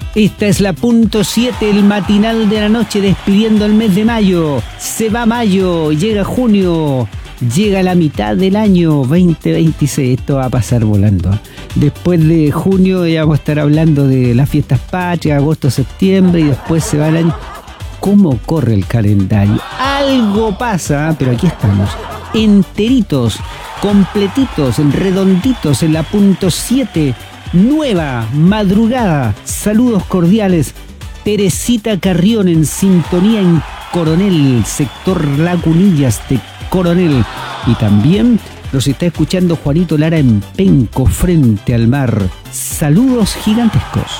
Esta es la punto 7, el matinal de la noche, despidiendo el mes de mayo. Se va mayo, llega junio, llega la mitad del año 2026. Esto va a pasar volando. Después de junio ya vamos a estar hablando de las fiestas patrias, agosto, septiembre, y después se va el año. ¿Cómo corre el calendario? Algo pasa, pero aquí estamos, enteritos, completitos, redonditos en la punto 7. Nueva madrugada, saludos cordiales. Teresita Carrión en sintonía en Coronel, sector Lacunillas de Coronel. Y también los está escuchando Juanito Lara en Penco, frente al mar. Saludos gigantescos.